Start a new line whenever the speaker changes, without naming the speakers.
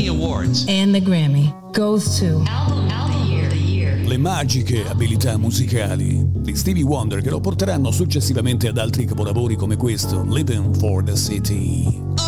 Grammy Awards.
And the Grammy goes to
Album of the Year.
Le magiche abilità musicali di Stevie Wonder che lo porteranno successivamente ad altri capolavori come questo, Living for the City.